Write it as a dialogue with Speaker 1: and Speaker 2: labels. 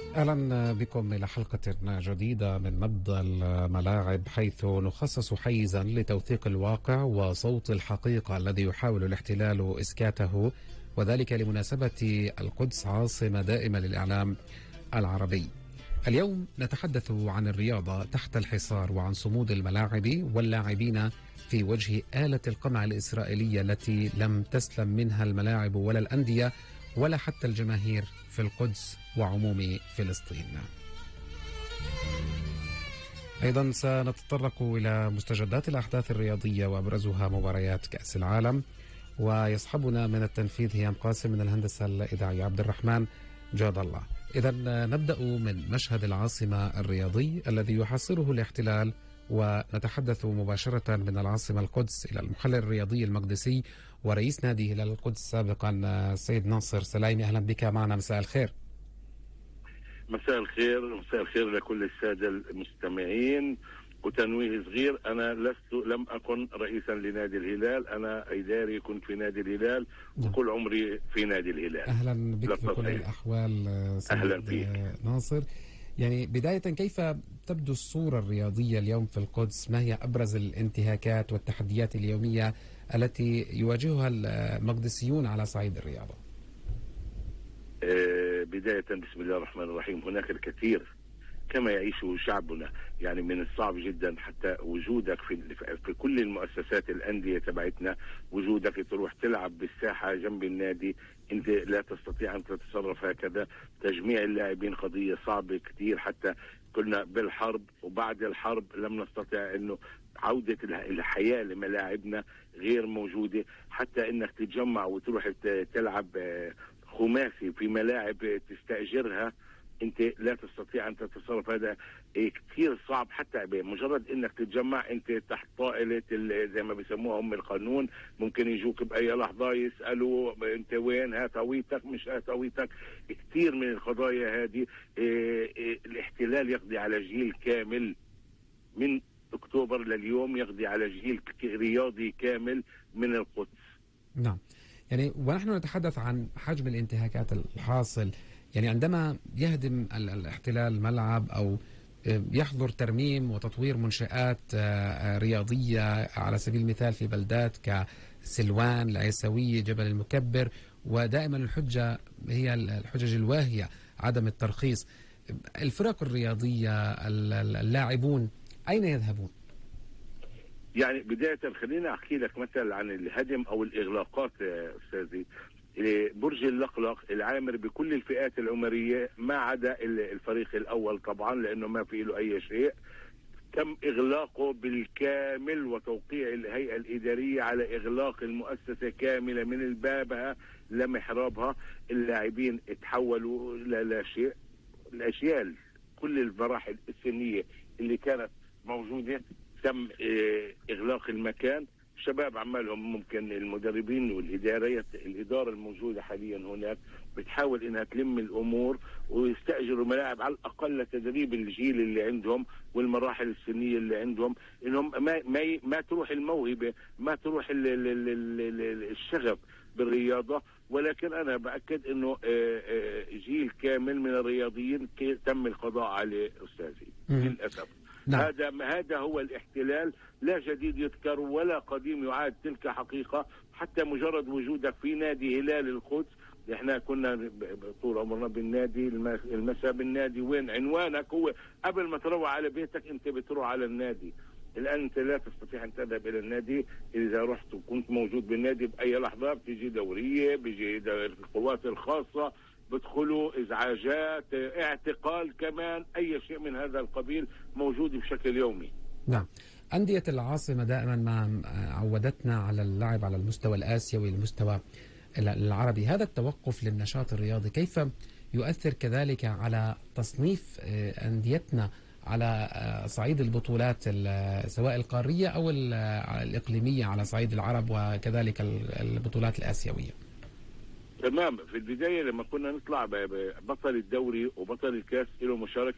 Speaker 1: أهلا بكم إلى حلقة جديدة من نبض الملاعب، حيث نخصص حيزا لتوثيق الواقع وصوت الحقيقة الذي يحاول الاحتلال إسكاته، وذلك لمناسبة القدس عاصمة دائمة للإعلام العربي. اليوم نتحدث عن الرياضة تحت الحصار وعن صمود الملاعب واللاعبين في وجه آلة القمع الإسرائيلية التي لم تسلم منها الملاعب ولا الأندية ولا حتى الجماهير في القدس وعموم فلسطين. أيضا سنتطرق إلى مستجدات الأحداث الرياضية وأبرزها مباريات كأس العالم، ويصحبنا من التنفيذ هيام قاسم، من الهندسة الإذاعية عبد الرحمن جاد الله. إذا نبدأ من مشهد العاصمة الرياضي الذي يحاصره الاحتلال، ونتحدث مباشرة من العاصمة القدس إلى المحلل الرياضي المقدسي ورئيس نادي هلال القدس سابقا السيد ناصر سلايمي. أهلا بك معنا، مساء الخير.
Speaker 2: مساء الخير، مساء الخير لكل السادة المستمعين. وتنويه صغير، أنا لم أكن رئيسا لنادي الهلال، أنا إداري كنت في نادي الهلال وكل عمري في نادي الهلال.
Speaker 1: أهلا بك في كل الأحوال سيد ناصر. يعني بداية، كيف تبدو الصورة الرياضية اليوم في القدس؟ ما هي أبرز الانتهاكات والتحديات اليومية التي يواجهها المقدسيون على صعيد الرياضة؟
Speaker 2: بداية بسم الله الرحمن الرحيم. هناك الكثير كما يعيشه شعبنا، يعني من الصعب جدا حتى وجودك في كل المؤسسات الأندية تبعتنا، وجودك تروح تلعب بالساحة جنب النادي، انت لا تستطيع ان تتصرف هكذا. تجميع اللاعبين قضية صعبة كثير، حتى كنا بالحرب وبعد الحرب لم نستطيع انه عودة الحياة لملاعبنا غير موجودة، حتى انك تتجمع وتروح تلعب خماسي في ملاعب تستأجرها انت لا تستطيع ان تتصرف. هذا كثير صعب، حتى مجرد انك تتجمع انت تحت طائلة زي ما بيسموها هم القانون، ممكن يجوك باي لحظة يسألوا انت وين، هات هويتك مش هات هويتك. كثير من القضايا هذه. الاحتلال يقضي على جيل كامل من اكتوبر لليوم، يقضي على جيل رياضي كامل من القدس.
Speaker 1: نعم، يعني ونحن نتحدث عن حجم الانتهاكات الحاصل، يعني عندما يهدم الاحتلال ملعب أو يحظر ترميم وتطوير منشآت رياضية على سبيل المثال في بلدات كسلوان، العيسوية، جبل المكبر، ودائما الحجة هي الحجج الواهية، عدم الترخيص. الفرق الرياضية، اللاعبون أين يذهبون؟
Speaker 2: يعني بداية خلينا أحكي لك مثلا عن الهدم أو الإغلاقات أستاذي. برج اللقلق العامر بكل الفئات العمرية ما عدا الفريق الأول طبعا لأنه ما في له أي شيء، تم إغلاقه بالكامل وتوقيع الهيئة الإدارية على إغلاق المؤسسة كاملة من بابها لمحرابها. اللاعبين اتحولوا لا شيء. الأجيال كل المراحل السنية اللي كانت موجودة تم إغلاق المكان. شباب عمالهم ممكن المدربين الإدارة الموجودة حاليا هناك بتحاول إنها تلم الأمور ويستأجروا ملاعب على الأقل لتدريب الجيل اللي عندهم والمراحل السنية اللي عندهم، إنهم ما تروح الموهبة، ما تروح الشغف بالرياضة. ولكن أنا بأكد إنه جيل كامل من الرياضيين تم القضاء عليه أستاذي للأسف.
Speaker 1: نعم.
Speaker 2: هذا هو الاحتلال، لا جديد يذكر ولا قديم يعاد، تلك حقيقة. حتى مجرد وجودك في نادي هلال القدس، احنا كنا طول عمرنا بالنادي المساء بالنادي، وين عنوانك هو قبل ما تروح على بيتك انت بتروح على النادي. الآن انت لا تستطيع ان تذهب الى النادي، اذا رحت وكنت موجود بالنادي بأي لحظة بتيجي دورية، بيجي القوات الخاصة بدخلوا، ازعاجات، اعتقال كمان، اي شيء من هذا القبيل موجود بشكل يومي.
Speaker 1: نعم. أندية العاصمة دائما ما عودتنا على اللعب على المستوى الآسيوي، المستوى العربي. هذا التوقف للنشاط الرياضي كيف يؤثر كذلك على تصنيف أنديتنا على صعيد البطولات سواء القارية أو الإقليمية على صعيد العرب، وكذلك البطولات الآسيوية؟
Speaker 2: تمام. في البداية لما كنا نطلع بطل الدوري وبطل الكاس له مشاركة